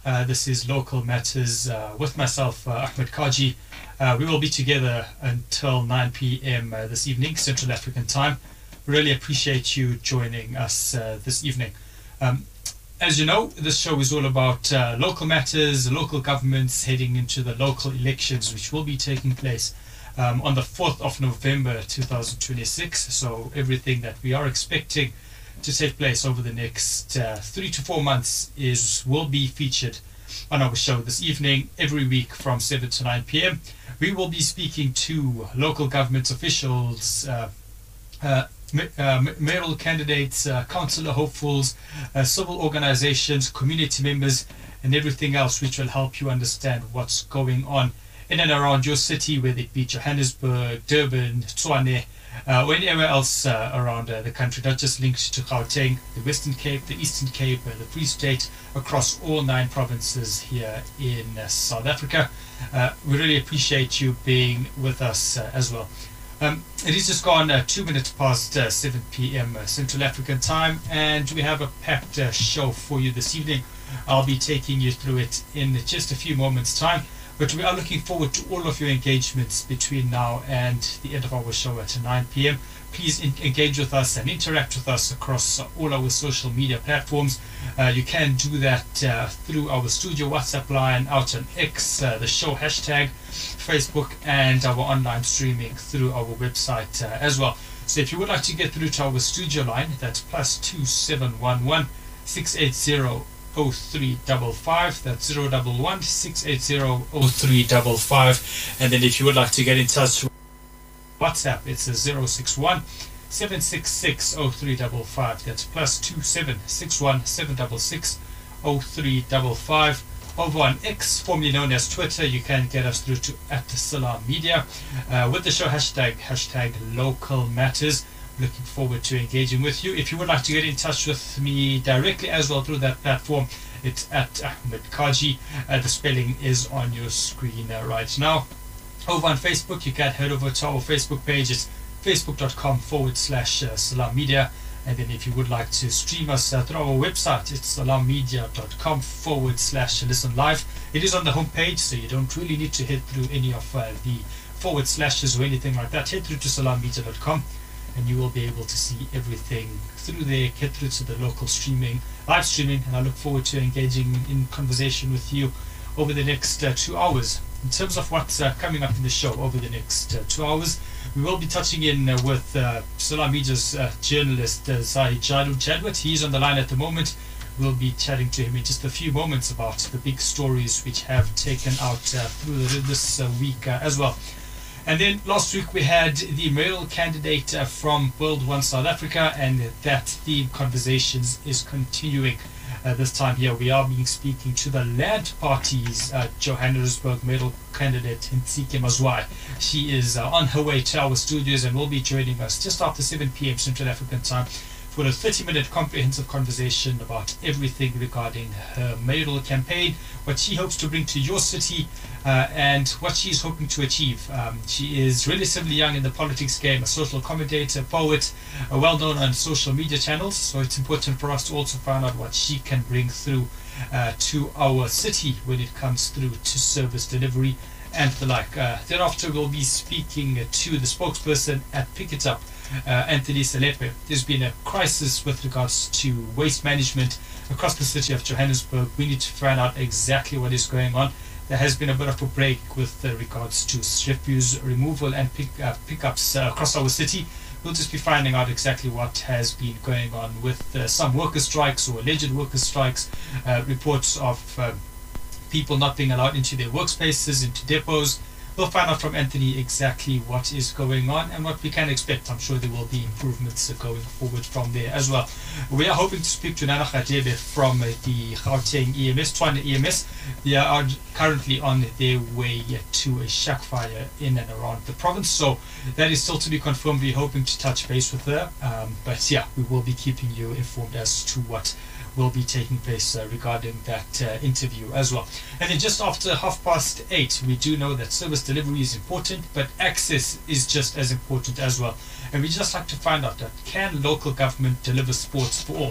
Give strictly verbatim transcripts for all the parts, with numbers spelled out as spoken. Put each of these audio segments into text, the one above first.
Uh, this is Local Matters uh, with myself, uh, Ahmed Kaji. Uh, we will be together until nine p.m. Uh, this evening, Central African time. Really appreciate you joining us uh, this evening. Um, as you know, this show is all about uh, local matters, local governments heading into the local elections, which will be taking place um, on the fourth of November two thousand twenty-six. So everything that we are expecting to take place over the next uh, three to four months is will be featured on our show this evening, every week from seven to nine p.m. We will be speaking to local government officials, uh, uh, uh, mayoral candidates, uh, councillor hopefuls, uh, civil organizations, community members, and everything else which will help you understand what's going on in and around your city, whether it be Johannesburg, Durban, Tshwane, Uh, or anywhere else uh, around uh, the country, not just linked to Gauteng, the Western Cape, the Eastern Cape, uh, the Free State, across all nine provinces here in uh, South Africa. Uh, we really appreciate you being with us uh, as well. Um, it is just gone uh, two minutes past uh, seven p.m. Uh, Central African time, and we have a packed uh, show for you this evening. I'll be taking you through it in just a few moments' time. But we are looking forward to all of your engagements between now and the end of our show at nine p.m. Please in- engage with us and interact with us across uh, all our social media platforms. Uh, you can do that uh, through our studio WhatsApp line, out on X, uh, the show hashtag, Facebook, and our online streaming through our website uh, as well. So if you would like to get through to our studio line, that's plus two seven one one six eight zero oh three five five. That's zero one one six eight zero oh three five five. And then if you would like to get in touch with WhatsApp, it's a zero six one seven six six oh three five five. That's plus two seven six one seven six six oh three five five. Over on X, formerly known as Twitter, you can get us through to at Salam Media uh, with the show hashtag hashtag Local Matters. Looking forward to engaging with you. If you would like to get in touch with me directly as well through that platform, it's at Ahmed Kaji. Uh, the spelling is on your screen uh, right now. Over on Facebook, you can head over to our Facebook page. It's facebook.com forward slash uh, Salam Media. And then if you would like to stream us uh, through our website, it's salammedia.com forward slash listen live. It is on the homepage, so you don't really need to head through any of uh, the forward slashes or anything like that. Head through to salammedia dot com. And you will be able to see everything through there, get through to the local streaming, live streaming, and I look forward to engaging in conversation with you over the next uh, two hours. In terms of what's uh, coming up in the show over the next uh, two hours, we will be touching in uh, with uh, Salam Media's uh, journalist uh, Zahi Jadu Jadwat. He's on the line at the moment. We'll be chatting to him in just a few moments about the big stories which have taken out uh, through this uh, week uh, as well. And then last week we had the mayoral candidate uh, from World One South Africa, and that theme conversations is continuing. Uh, this time here we are being speaking to the Land Party's uh, Johannesburg mayoral candidate Ntsike Mazwai. She is uh, on her way to our studios and will be joining us just after seven p.m. Central African time for a thirty minute comprehensive conversation about everything regarding her mayoral campaign, what she hopes to bring to your city, uh, and what she's hoping to achieve. Um, she is relatively young in the politics game, a social commentator, poet, uh, well known on social media channels, so it's important for us to also find out what she can bring through uh, to our city when it comes through to service delivery and the like. Uh, thereafter we'll be speaking uh, to the spokesperson at Pick It Up, Uh, Anthony Selepe. There's been a crisis with regards to waste management across the city of Johannesburg. We need to find out exactly what is going on. There has been a bit of a break with uh, regards to refuse removal and pick, uh, pickups uh, across our city. We'll just be finding out exactly what has been going on with uh, some worker strikes or alleged worker strikes, uh, reports of uh, people not being allowed into their workspaces, into depots. We'll find out from Anthony exactly what is going on and what we can expect. I'm sure there will be improvements going forward from there as well. We are hoping to speak to Nana Khadebe from the Gauteng E M S, Tshwane E M S. They are currently on their way to a shack fire in and around the province. So that is still to be confirmed. We're hoping to touch base with her. Um, but yeah, we will be keeping you informed as to what will be taking place uh, regarding that uh, interview as well. And then just after half past eight, we do know that service delivery is important, but access is just as important as well. And we just like to find out that can local government deliver sports for all?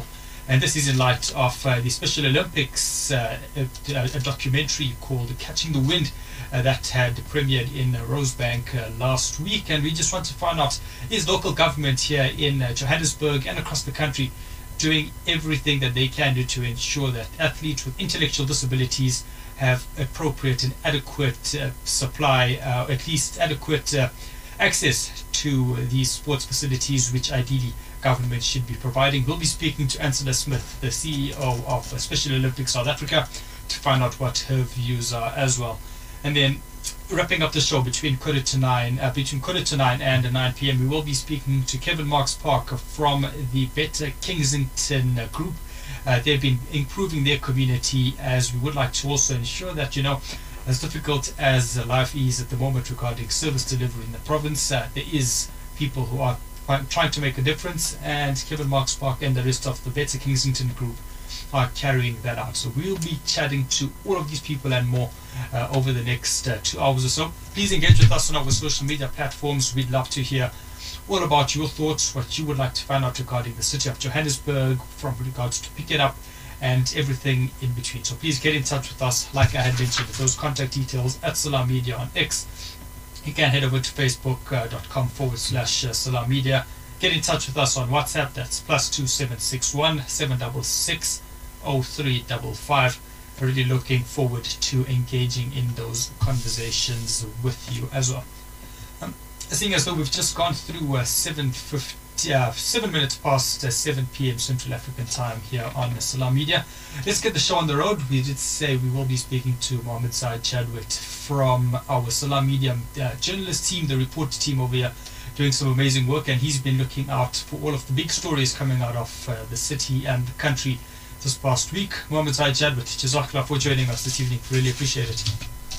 And this is in light of uh, the Special Olympics, uh, a, a documentary called Catching the Wind uh, that had premiered in uh, Rosebank uh, last week. And we just want to find out, is local government here in uh, Johannesburg and across the country doing everything that they can do to ensure that athletes with intellectual disabilities have appropriate and adequate uh, supply, uh, at least adequate uh, access to these sports facilities, which ideally government should be providing. We'll be speaking to Ancila Smith, the C E O of Special Olympics South Africa, to find out what her views are as well. And then wrapping up the show between quarter to nine, uh, between quarter to nine and nine p.m., we will be speaking to Kevin Marks Parker from the Better Kensington uh, group. Uh, they've been improving their community, as we would like to also ensure that, you know, as difficult as life is at the moment regarding service delivery in the province, uh, there is people who are trying to make a difference, and Kevin Marks Park and the rest of the Better Kensington group are carrying that out. So we'll be chatting to all of these people and more uh, over the next uh, two hours or so. Please engage with us on our social media platforms. We'd love to hear all about your thoughts, what you would like to find out regarding the city of Johannesburg, from regards to Pick It Up and everything in between. So please get in touch with us, like I had mentioned, with those contact details at Salam Media on X. You can head over to facebook.com uh, forward slash uh, Salam Media. Get in touch with us on WhatsApp. That's plus two seven six one seven six six oh three five five. Really looking forward to engaging in those conversations with you as well. Um, seeing as though we've just gone through uh, seven fifty, uh, seven minutes past uh, seven p.m. Central African time here on uh, Salam Media. Let's get the show on the road. We did say we will be speaking to Mohammed Said Chadwick from our Salam Media uh, journalist team, the report team over here, doing some amazing work, and he's been looking out for all of the big stories coming out of uh, the city and the country this past week. Mohammed Said Chadwick, Jazakallah for joining us this evening. Really appreciate it.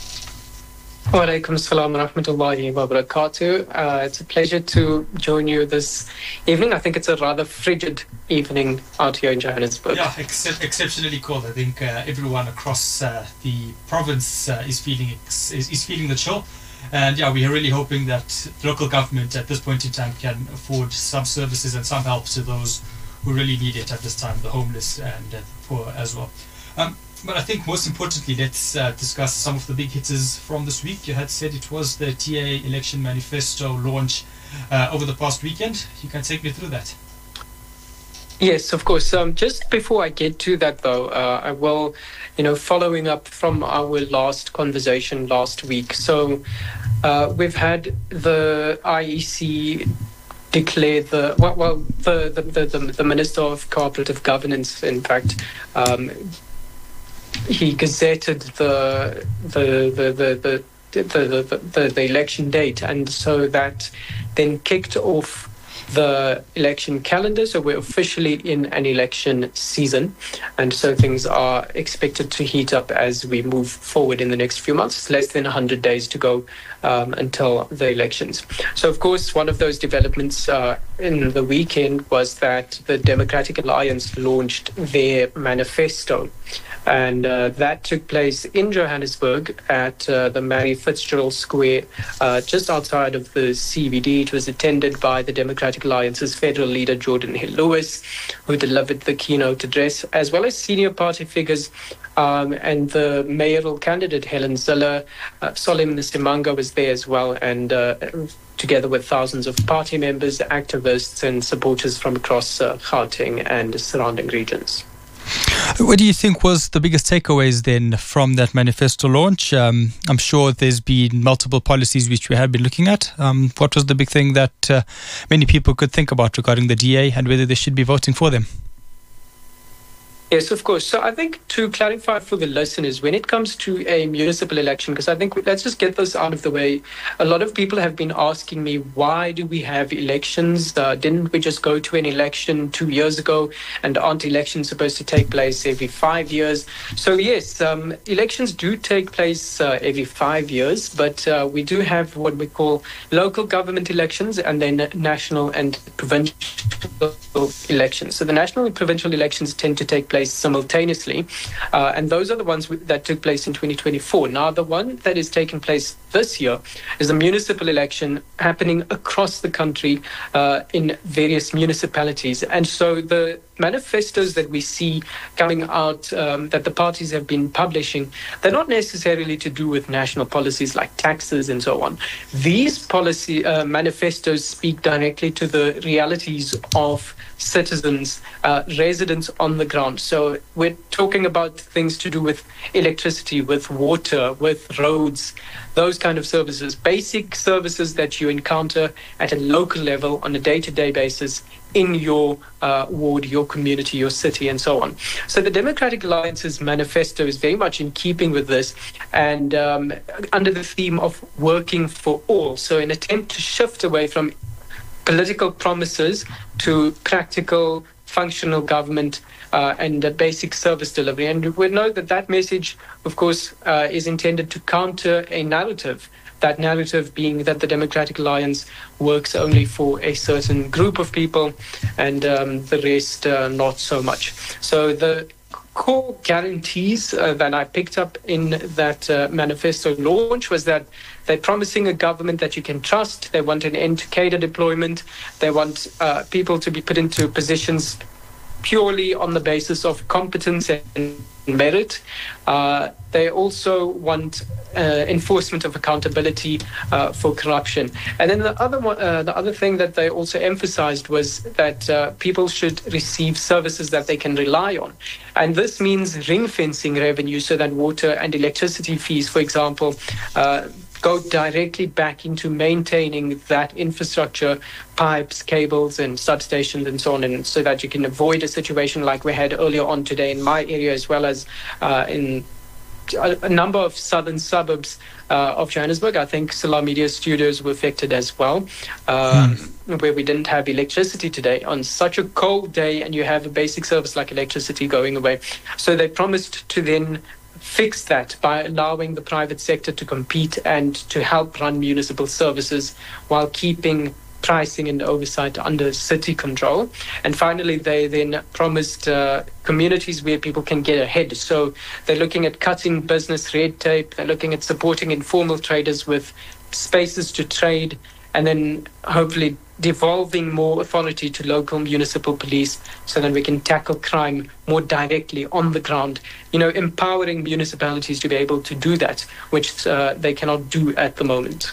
Wa alaikum salam wa rahmatullahi wa barakatuh. Uh, it's a pleasure to join you this evening. I think it's a rather frigid evening out here in Johannesburg. Yeah, ex- exceptionally cold. I think uh, everyone across uh, the province uh, is feeling ex- is, is feeling the chill. And yeah, we are really hoping that local government at this point in time can afford some services and some help to those who really need it at this time, the homeless and uh, poor as well. Um, but I think most importantly, let's uh, discuss some of the big hitters from this week. You had said it was the T A election manifesto launch uh, over the past weekend. You can take me through that. Yes, of course. Um, just before I get to that, though, uh, I will, you know, following up from our last conversation last week. So uh, we've had the I E C declare the well, well the, the the the Minister of Cooperative Governance, in fact, um, he gazetted the the the the the, the, the, the the election date, and so that then kicked off the election calendar. So we're officially in an election season, and so things are expected to heat up as we move forward in the next few months. It's less than one hundred days to go um, until the elections. So of course, one of those developments uh, in the weekend was that the Democratic Alliance launched their manifesto, and uh, that took place in Johannesburg at uh, the Mary Fitzgerald Square, uh, just outside of the C B D. It was attended by the Democratic Alliance's federal leader, Jordan Hill-Lewis, who delivered the keynote address, as well as senior party figures um, and the mayoral candidate, Helen Zille. uh, Solem Simanga was there as well, and uh, together with thousands of party members, activists and supporters from across uh, Gauteng and surrounding regions. What do you think was the biggest takeaways then from that manifesto launch? Um, I'm sure there's been multiple policies which we have been looking at. Um, what was the big thing that uh, many people could think about regarding the D A and whether they should be voting for them? Yes, of course. So I think to clarify for the listeners, when it comes to a municipal election, because I think let's just get this out of the way. A lot of people have been asking me, why do we have elections? Uh, didn't we just go to an election two years ago? And aren't elections supposed to take place every five years? So yes, um, elections do take place uh, every five years, but uh, we do have what we call local government elections and then national and provincial elections. So the national and provincial elections tend to take place simultaneously, uh, and those are the ones that took place in twenty twenty-four. Now, the one that is taking place this year is the municipal election happening across the country uh, in various municipalities. And so the manifestos that we see coming out um, that the parties have been publishing, they're not necessarily to do with national policies like taxes and so on. These policy uh, manifestos speak directly to the realities of citizens, uh, residents on the ground. So we're talking about things to do with electricity, with water, with roads, those kind of services, basic services that you encounter at a local level on a day-to-day basis in your uh, ward, your community, your city, and so on. So the Democratic Alliance's manifesto is very much in keeping with this, and um, under the theme of working for all. So an attempt to shift away from political promises to practical, functional government uh, and uh, basic service delivery. And we know that that message, of course, uh, is intended to counter a narrative, that narrative being that the Democratic Alliance works only for a certain group of people and um, the rest uh, not so much. So the core guarantees uh, that I picked up in that uh, manifesto launch was that they're promising a government that you can trust. They want an end to cadre deployment. They want uh, people to be put into positions purely on the basis of competence and merit. Uh, they also want uh, enforcement of accountability uh, for corruption. And then the other one, uh, the other thing that they also emphasized was that uh, people should receive services that they can rely on. And this means ring-fencing revenue so that water and electricity fees, for example, uh, go directly back into maintaining that infrastructure, pipes, cables, and substations, and so on, and so that you can avoid a situation like we had earlier on today in my area, as well as uh, in a, a number of southern suburbs uh, of Johannesburg. I think Salam Media Studios were affected as well, um, mm. where we didn't have electricity today on such a cold day, and you have a basic service like electricity going away. So they promised to then fix that by allowing the private sector to compete and to help run municipal services while keeping pricing and oversight under city control. And finally, they then promised uh, communities where people can get ahead. So they're looking at cutting business red tape. They're looking at supporting informal traders with spaces to trade, and then hopefully devolving more authority to local municipal police so that we can tackle crime more directly on the ground, you know, empowering municipalities to be able to do that, which uh, they cannot do at the moment.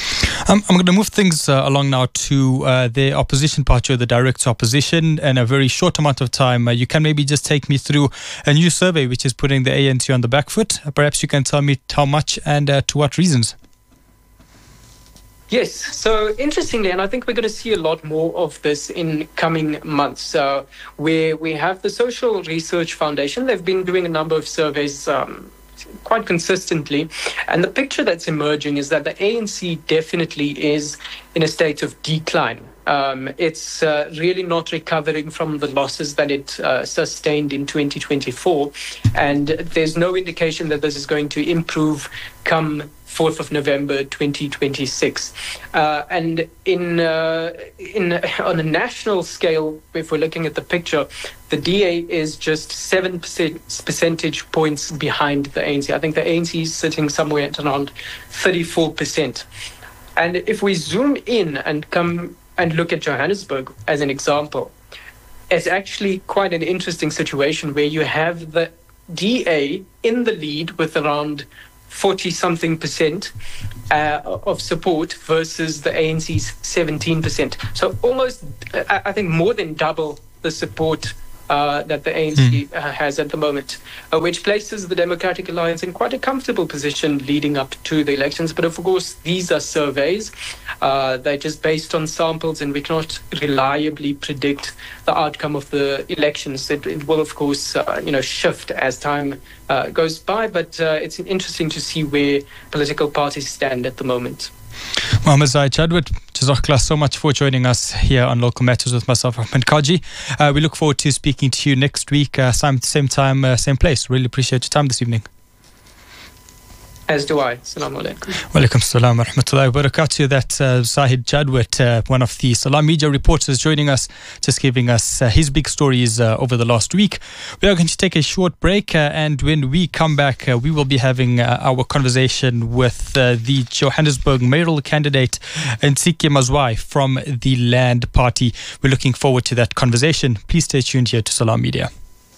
Um, I'm going to move things uh, along now to uh, the opposition party, or the direct opposition, in a very short amount of time. Uh, you can maybe just take me through a new survey which is putting the A N C on the back foot. Uh, perhaps you can tell me how much and uh, to what reasons. Yes, so interestingly, and I think we're going to see a lot more of this in coming months, uh, where we have the Social Research Foundation. They've been doing a number of surveys um, quite consistently, and the picture that's emerging is that the A N C definitely is in a state of decline. Um, it's uh, really not recovering from the losses that it uh, sustained in twenty twenty-four, and there's no indication that this is going to improve come fourth of November twenty twenty-six. Uh, and in uh, in on a national scale, if we're looking at the picture, the D A is just seven percentage points behind the A N C. I think the A N C is sitting somewhere at around thirty-four percent. And if we zoom in and come and look at Johannesburg as an example, it's actually quite an interesting situation where you have the D A in the lead with around forty something percent uh, of support versus the A N C's seventeen percent. So almost, I think, more than double the support uh, that the A N C mm. uh, has at the moment, uh, which places the Democratic Alliance in quite a comfortable position leading up to the elections. But of course, these are surveys. Uh, they're just based on samples, and we cannot reliably predict the outcome of the elections. It, it will, of course, uh, you know, shift as time uh, goes by. But uh, it's interesting to see where political parties stand at the moment. Mohammed Zahid Chadwick, Jazakallah so much for joining us here on Local Matters with myself, Ahmed Kaji. Uh, we look forward to speaking to you next week, uh, same, same time, uh, same place. Really appreciate your time this evening. As do I. Assalamu alaikum. Walaikum salam wa rahmatullahi wa barakatuh. That's uh, Zahid Jadwat, uh, one of the Salam Media reporters, joining us, just giving us uh, his big stories uh, over the last week. We are going to take a short break, uh, and when we come back, uh, we will be having uh, our conversation with uh, the Johannesburg mayoral candidate, Ntsiki Mazwai, from the Land Party. We're looking forward to that conversation. Please stay tuned here to Salam Media.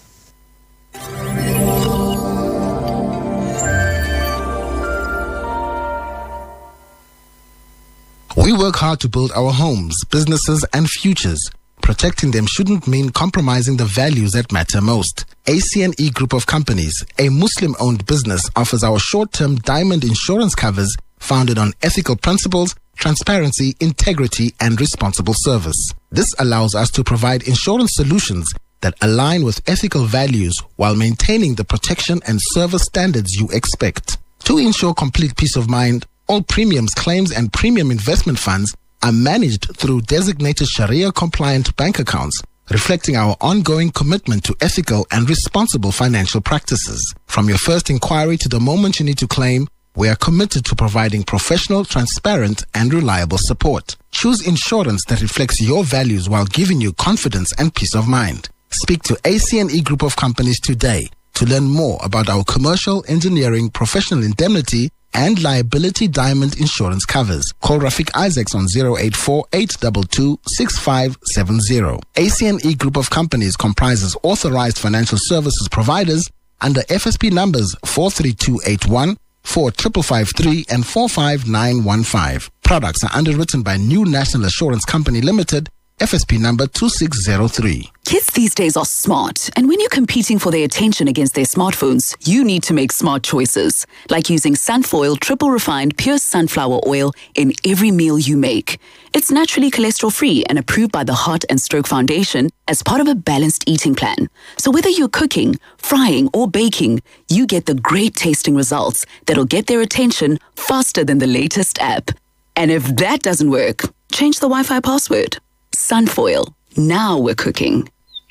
We work hard to build our homes, businesses, and futures. Protecting them shouldn't mean compromising the values that matter most. A C N E Group of Companies, a Muslim-owned business, offers our short-term diamond insurance covers founded on ethical principles, transparency, integrity, and responsible service. This allows us to provide insurance solutions that align with ethical values while maintaining the protection and service standards you expect. To ensure complete peace of mind, all premiums, claims, and premium investment funds are managed through designated Sharia-compliant bank accounts, reflecting our ongoing commitment to ethical and responsible financial practices. From your first inquiry to the moment you need to claim, we are committed to providing professional, transparent, and reliable support. Choose insurance that reflects your values while giving you confidence and peace of mind. Speak to A C N E Group of Companies today to learn more about our commercial, engineering, professional indemnity, and liability diamond insurance covers. Call Rafiq Isaacs on zero eight four, eight two two, six five seven zero. A C N E Group of Companies comprises authorized financial services providers under F S P numbers four three two eight one, four five five three, and four five nine one five. Products are underwritten by New National Assurance Company Limited, F S P number two six zero three. Kids these days are smart, and when you're competing for their attention against their smartphones, you need to make smart choices, like using Sunfoil triple refined pure sunflower oil in every meal you make. It's naturally cholesterol-free and approved by the Heart and Stroke Foundation as part of a balanced eating plan. So whether you're cooking, frying, or baking, you get the great tasting results that'll get their attention faster than the latest app. And if that doesn't work, change the Wi-Fi password. Sunfoil. Now we're cooking.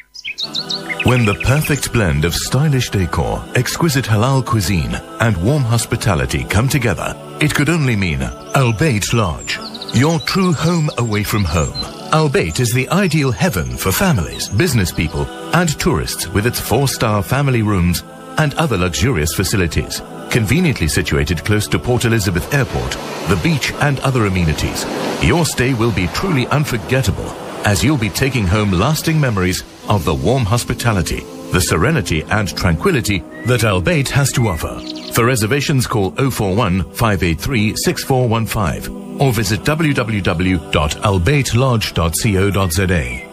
When the perfect blend of stylish decor, exquisite halal cuisine, and warm hospitality come together, it could only mean Al Bayt Lodge, your true home away from home. Al Bayt is the ideal heaven for families, business people, and tourists, with its four-star family rooms and other luxurious facilities. Conveniently situated close to Port Elizabeth Airport, the beach, and other amenities, your stay will be truly unforgettable, as you'll be taking home lasting memories of the warm hospitality, the serenity and tranquility that Al Bayt has to offer. For reservations, call zero four one, five eight three, six four one five or visit w w w dot al bayt lodge dot co dot z a.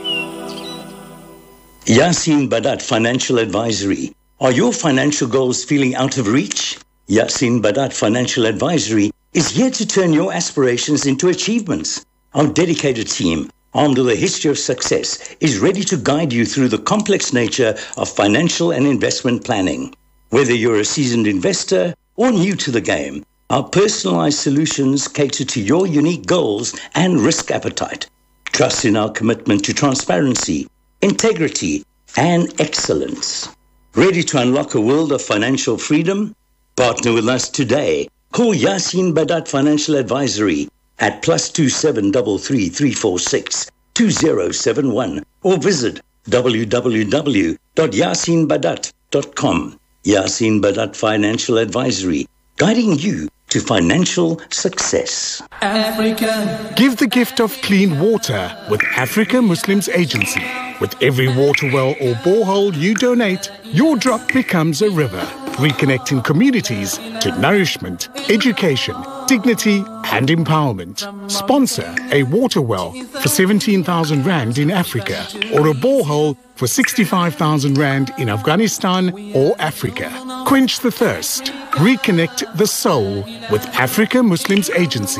Yasin Badat Financial Advisory. Are your financial goals feeling out of reach? Yasin Badat Financial Advisory is here to turn your aspirations into achievements. Our dedicated team, armed with a history of success, is ready to guide you through the complex nature of financial and investment planning. Whether you're a seasoned investor or new to the game, our personalized solutions cater to your unique goals and risk appetite. Trust in our commitment to transparency, integrity, and excellence. Ready to unlock a world of financial freedom? Partner with us today. Call Yasin Badat Financial Advisory at plus two seven three three, three four six, two zero seven one or visit w w w dot yasin badat dot com. Yasin Badat Financial Advisory, guiding you to financial success. Africa. Give the gift of clean water with Africa Muslims Agency. With every water well or borehole you donate, your drop becomes a river, reconnecting communities to nourishment, education, dignity and empowerment. Sponsor a water well for seventeen thousand rand in Africa or a borehole for sixty-five thousand rand in Afghanistan or Africa. Quench the thirst. Reconnect the soul with Africa Muslims Agency.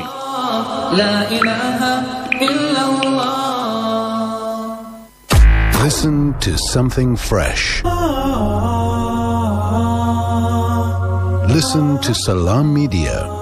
Listen to something fresh. Listen to Salam Media.